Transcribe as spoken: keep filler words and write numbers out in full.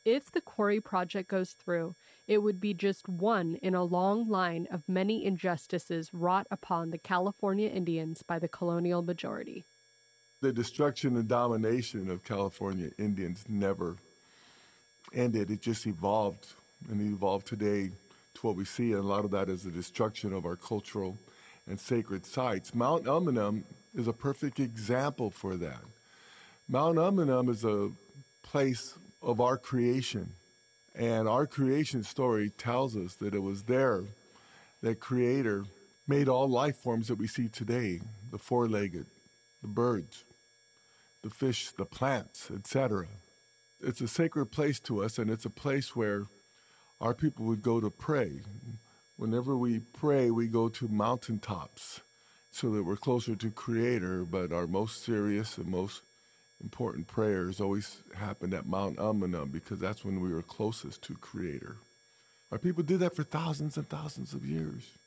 If the quarry project goes through, it would be just one in a long line of many injustices wrought upon the California Indians by the colonial majority. The destruction and domination of California Indians never ended. It just evolved, and it evolved today to what we see, and a lot of that is the destruction of our cultural and sacred sites. Mount Umunhum is a perfect example for that. Mount Umunhum is a place of our creation, and our creation story tells us that it was there that Creator made all life forms that we see today, the four-legged, the birds, the fish, the plants, et cetera. It's a sacred place to us, and it's a place where our people would go to pray. Whenever we pray, we go to mountaintops so that we're closer to Creator, but our most serious and most important prayers always happened at Mount Umunhum because that's when we were closest to Creator. Our people did that for thousands and thousands of years.